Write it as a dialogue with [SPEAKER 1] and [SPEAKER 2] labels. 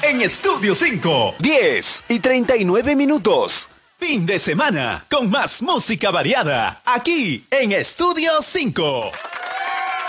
[SPEAKER 1] en Estudio 5.
[SPEAKER 2] 10:39.
[SPEAKER 1] Fin de semana con más música variada aquí en Estudio 5.